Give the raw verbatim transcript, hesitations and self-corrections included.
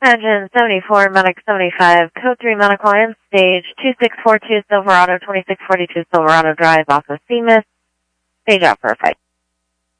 Engine seventy-four, Medic seventy-five, Code three Medical and Stage two six four two Silverado, twenty-six forty-two Silverado Drive off of C M I S. Stage out for a fight.